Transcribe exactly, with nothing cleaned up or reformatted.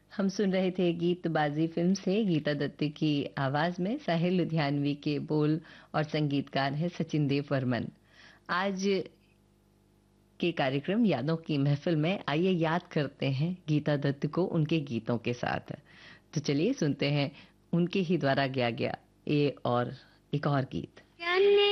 हम सुन रहे थे गीत बाजी फिल्म से गीता दत्त की आवाज में साहिल लुधियानवी के बोल और संगीतकार है सचिन देव वर्मन। आज के कार्यक्रम यादों की महफिल में आइए याद करते हैं गीता दत्त को उनके गीतों के साथ। तो चलिए सुनते हैं उनके ही द्वारा गाया गया ये और एक और गीत।